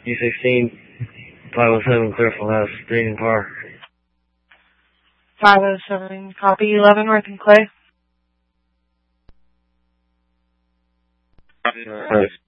E16, 507, clear from house, green and car. 507, copy 11, North and Clay.